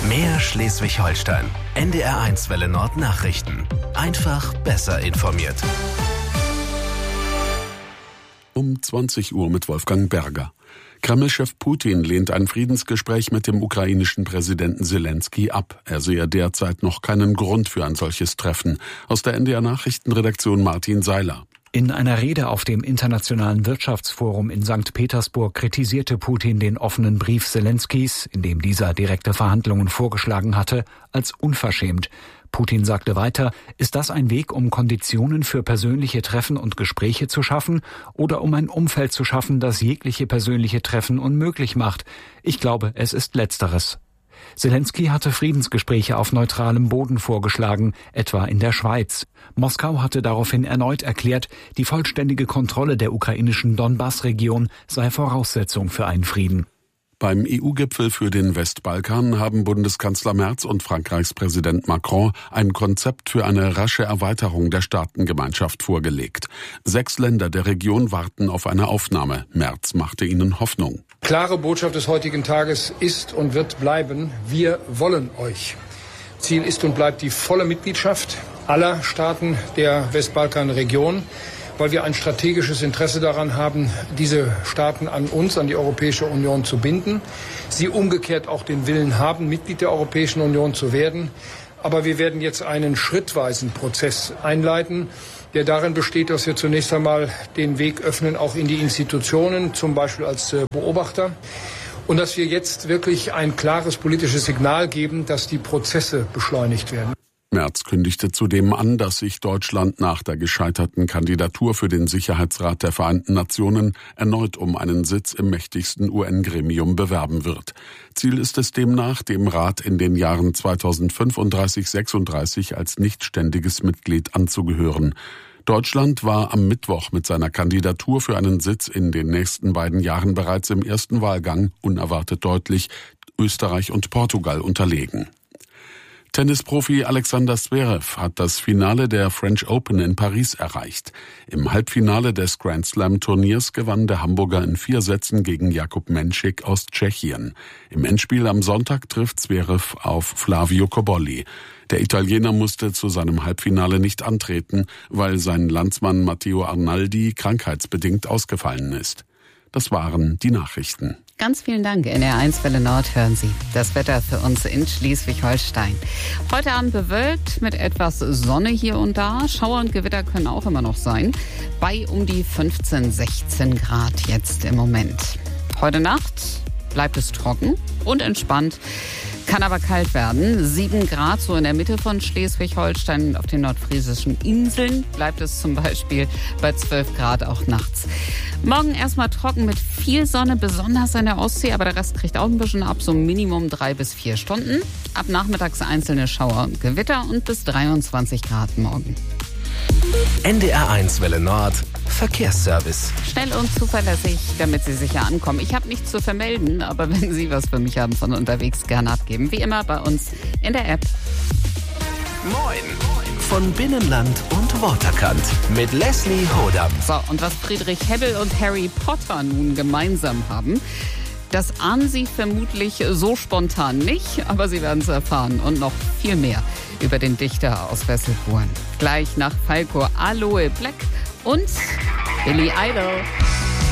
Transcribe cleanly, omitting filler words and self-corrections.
Mehr Schleswig-Holstein. NDR1 Welle Nord Nachrichten. Einfach besser informiert. Um 20 Uhr mit Wolfgang Berger. Kreml-Chef Putin lehnt ein Friedensgespräch mit dem ukrainischen Präsidenten Selenskyj ab. Er sehe derzeit noch keinen Grund für ein solches Treffen. Aus der NDR-Nachrichtenredaktion Martin Seiler. In einer Rede auf dem Internationalen Wirtschaftsforum in St. Petersburg kritisierte Putin den offenen Brief Selenskys, in dem dieser direkte Verhandlungen vorgeschlagen hatte, als unverschämt. Putin sagte weiter, ist das ein Weg, um Konditionen für persönliche Treffen und Gespräche zu schaffen oder um ein Umfeld zu schaffen, das jegliche persönliche Treffen unmöglich macht? Ich glaube, es ist Letzteres. Selenskyj hatte Friedensgespräche auf neutralem Boden vorgeschlagen, etwa in der Schweiz. Moskau hatte daraufhin erneut erklärt, die vollständige Kontrolle der ukrainischen Donbass-Region sei Voraussetzung für einen Frieden. Beim EU-Gipfel für den Westbalkan haben Bundeskanzler Merz und Frankreichs Präsident Macron ein Konzept für eine rasche Erweiterung der Staatengemeinschaft vorgelegt. 6 Länder der Region warten auf eine Aufnahme. Merz machte ihnen Hoffnung. Klare Botschaft des heutigen Tages ist und wird bleiben: Wir wollen euch. Ziel ist und bleibt die volle Mitgliedschaft aller Staaten der Westbalkanregion, weil wir ein strategisches Interesse daran haben, diese Staaten an uns, an die Europäische Union zu binden. Sie umgekehrt auch den Willen haben, Mitglied der Europäischen Union zu werden. Aber wir werden jetzt einen schrittweisen Prozess einleiten, der darin besteht, dass wir zunächst einmal den Weg öffnen, auch in die Institutionen, zum Beispiel als Beobachter. Und dass wir jetzt wirklich ein klares politisches Signal geben, dass die Prozesse beschleunigt werden. Merz kündigte zudem an, dass sich Deutschland nach der gescheiterten Kandidatur für den Sicherheitsrat der Vereinten Nationen erneut um einen Sitz im mächtigsten UN-Gremium bewerben wird. Ziel ist es demnach, dem Rat in den Jahren 2035-36 als nichtständiges Mitglied anzugehören. Deutschland war am Mittwoch mit seiner Kandidatur für einen Sitz in den nächsten beiden Jahren bereits im ersten Wahlgang unerwartet deutlich Österreich und Portugal unterlegen. Tennisprofi Alexander Zverev hat das Finale der French Open in Paris erreicht. Im Halbfinale des Grand Slam Turniers gewann der Hamburger in 4 Sätzen gegen Jakub Menšik aus Tschechien. Im Endspiel am Sonntag trifft Zverev auf Flavio Cobolli. Der Italiener musste zu seinem Halbfinale nicht antreten, weil sein Landsmann Matteo Arnaldi krankheitsbedingt ausgefallen ist. Das waren die Nachrichten. Ganz vielen Dank. NDR1 Welle Nord hören Sie. Das Wetter für uns in Schleswig-Holstein. Heute Abend bewölkt mit etwas Sonne hier und da. Schauer und Gewitter können auch immer noch sein. Bei um die 15, 16 Grad jetzt im Moment. Heute Nacht bleibt es trocken und entspannt. Kann aber kalt werden. 7 Grad so in der Mitte von Schleswig-Holstein. Auf den nordfriesischen Inseln bleibt es zum Beispiel bei 12 Grad auch nachts. Morgen erstmal trocken mit viel Sonne, besonders an der Ostsee. Aber der Rest kriegt auch ein bisschen ab, so Minimum 3 bis 4 Stunden. Ab nachmittags einzelne Schauer und Gewitter und bis 23 Grad morgen. NDR1 Welle Nord Verkehrsservice. Schnell und zuverlässig, damit Sie sicher ankommen. Ich habe nichts zu vermelden, aber wenn Sie was für mich haben von unterwegs, gerne abgeben. Wie immer bei uns in der App. Moin von Binnenland und Waterkant mit Leslie Hodam. So, und was Friedrich Hebbel und Harry Potter nun gemeinsam haben, das ahnen Sie vermutlich so spontan nicht, aber Sie werden es erfahren und noch viel mehr über den Dichter aus Wesselburen. Gleich nach Falco Aloe Black und Billy Idol.